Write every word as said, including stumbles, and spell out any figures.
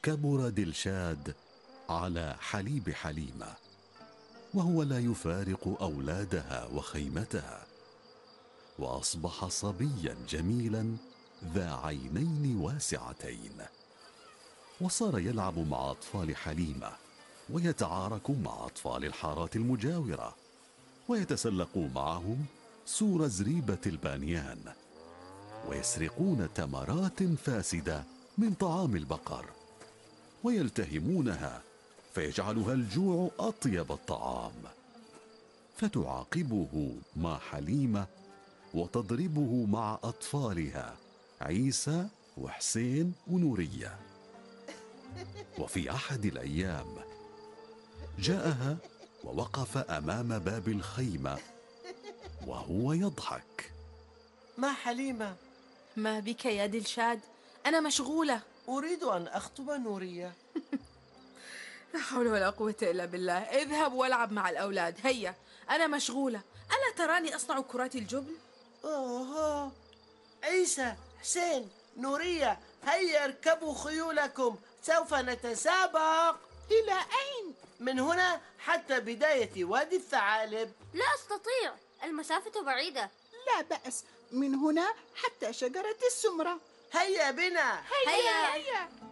كبر دلشاد على حليب حليمة، وهو لا يفارق أولادها وخيمتها، وأصبح صبيا جميلا ذا عينين واسعتين، وصار يلعب مع أطفال حليمة، ويتعارك مع أطفال الحارات المجاورة، ويتسلق معهم سور زريبة البانيان، ويسرقون تمرات فاسدة من طعام البقر ويلتهمونها، فيجعلها الجوع أطيب الطعام، فتعاقبه مع حليمة وتضربه مع أطفالها عيسى وحسين ونورية. وفي أحد الأيام جاءها ووقف أمام باب الخيمة وهو يضحك. ما حليمة؟ ما بك يا دلشاد؟ أنا مشغولة، أريد أن أخطب نورية. لا حول ولا قوة إلا بالله. اذهب والعب مع الأولاد، هيا، أنا مشغولة. ألا تراني أصنع كرات الجبن؟ أوه. عيسى، حسين، نورية، هيا اركبوا خيولكم، سوف نتسابق. إلى أين؟ من هنا حتى بداية وادي الثعالب. لا أستطيع، المسافة بعيدة. لا بأس، من هنا حتى شجرة السمرة. هيا بنا. هيا, هيا. هيا.